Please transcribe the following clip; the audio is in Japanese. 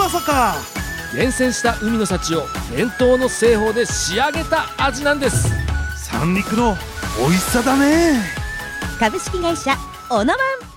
まさか。 厳選した海の幸を伝統の製法で仕上げた味なんです。 三陸の美味しさだね。 株式会社オノマン。